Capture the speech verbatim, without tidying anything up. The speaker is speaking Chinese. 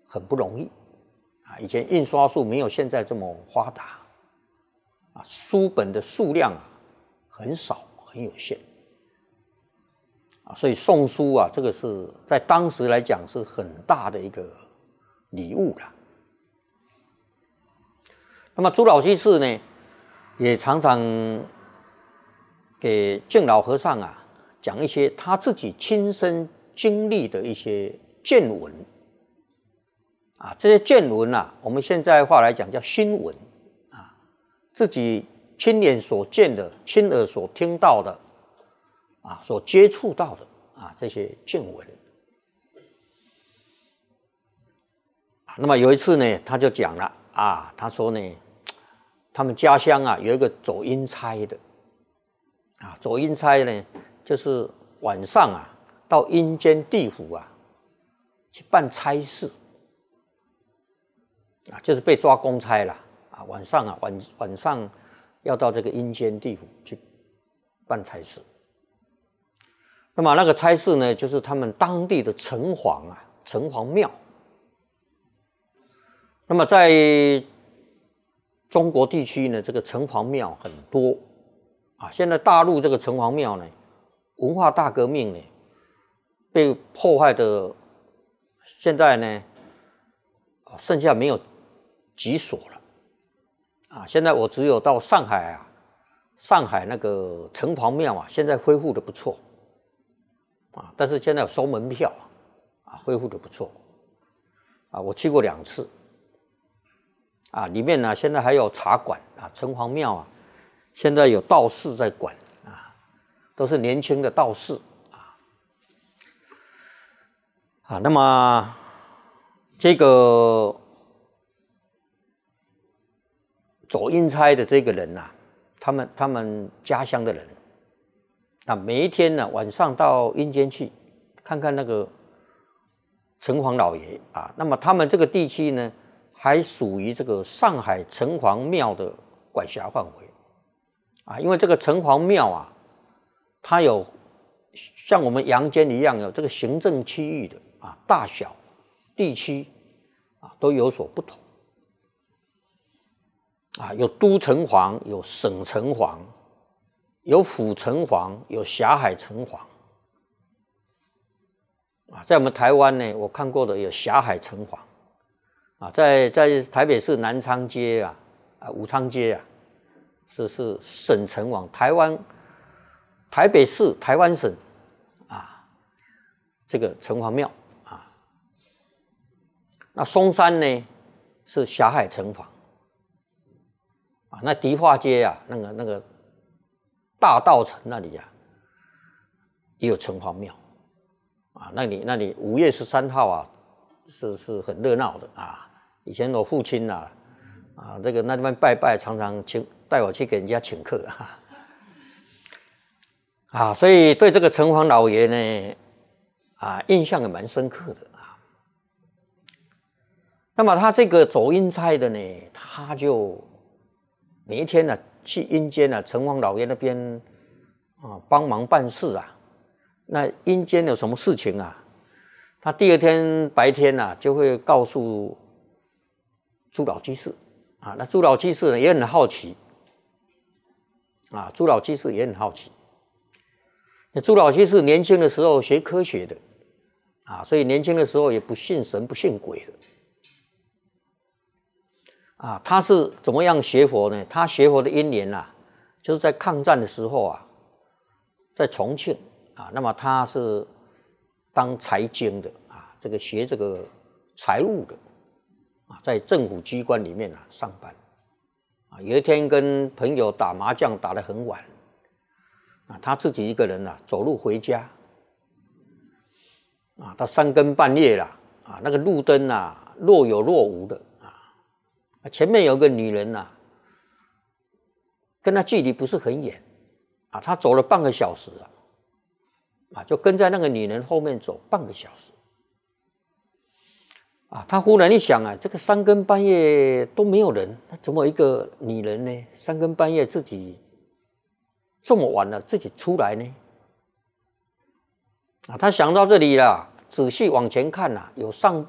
很不容易啊。以前印刷术没有现在这么发达啊，书本的数量啊很少，很有限啊，所以送书啊，这个是在当时来讲是很大的一个礼物啦。那么朱老居士呢，也常常给敬老和尚啊讲一些他自己亲身经历的一些见闻啊，这些见闻啊，我们现在话来讲叫新闻啊，自己亲眼所见的、亲耳所听到的啊，所接触到的啊，这些见闻啊。那么有一次呢，他就讲了啊，他说呢，他们家乡啊有一个走阴差的啊，走阴差呢，就是晚上啊到阴间地府啊去办差事啊，就是被抓公差了啊，晚上啊晚晚上要到这个阴间地府去办差事。那么那个差事呢，就是他们当地的城隍啊，城隍庙。那么在中国地区呢，这个城隍庙很多啊。现在大陆这个城隍庙呢，文化大革命呢被破坏的，现在呢剩下没有几所了啊。现在我只有到上海啊，上海那个城隍庙啊，现在恢复的不错啊，但是现在有收门票啊，恢复的不错啊。我去过两次啊，里面呢现在还有茶馆啊，城隍庙啊，现在有道士在管啊，都是年轻的道士啊。啊，那么这个走阴差的这个人呐、啊，他们他们家乡的人，那每一天呢晚上到阴间去看看那个城隍老爷啊。那么他们这个地区呢，还属于这个上海城隍庙的管辖范围啊，因为这个城隍庙啊，它有像我们阳间一样有这个行政区域的啊，大小地区啊都有所不同啊，有都城隍，有省城隍，有府城隍，有辖海城隍啊。在我们台湾呢，我看过的有辖海城隍啊，在在台北市南昌街啊，啊武昌街啊，是是省城隍，台湾台北市台湾省啊，这个城隍庙啊。那松山呢是辖海城隍啊，那迪化街啊，那个那个大稻埕那里啊，也有城隍庙啊，那里那里五月十三号啊，是是很热闹的啊。以前我父亲啊，啊，这个那边拜拜，常常请带我去给人家请客啊，啊，所以对这个城隍老爷呢，啊，印象也蛮深刻的啊。那么他这个走阴差的呢，他就每一天呢、啊、去阴间啊，城隍老爷那边啊帮忙办事啊。那阴间有什么事情啊？他第二天白天啊就会告诉朱老居士啊。那朱老居士呢也很好奇啊，朱老居士也很好奇。那朱老居士年轻的时候学科学的啊，所以年轻的时候也不信神不信鬼的啊。他是怎么样学佛呢？他学佛的因缘啊，就是在抗战的时候啊，在重庆啊，那么他是当财经的啊，这个学这个财务的啊，在政府机关里面啊上班啊。有一天跟朋友打麻将打得很晚啊，他自己一个人啊走路回家啊，到三更半夜了啊，那个路灯啊若有若无的啊，前面有个女人啊，跟他距离不是很远啊，他走了半个小时啊。啊，就跟在那个女人后面走半个小时啊。他忽然一想啊，这个三更半夜都没有人，那怎么一个女人呢？三更半夜自己这么晚了，自己出来呢？啊，他想到这里了，仔细往前看啊，有上